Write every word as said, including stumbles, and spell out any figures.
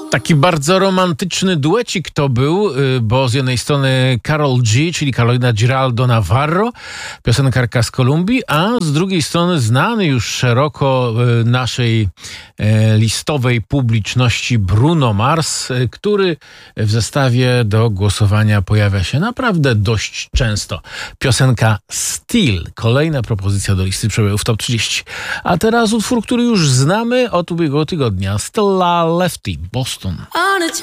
Taki bardzo romantyczny duecik to był, bo z jednej strony Karol G, czyli Carolina Giraldo Navarro, piosenkarka z Kolumbii, a z drugiej strony znany już szeroko naszej listowej publiczności Bruno Mars, który w zestawie do głosowania pojawia się naprawdę dość często. Piosenka Still, kolejna propozycja do listy przebojów Top trzydzieści. A teraz utwór, który już znamy od ubiegłego tygodnia. Stella Lefty, Boston.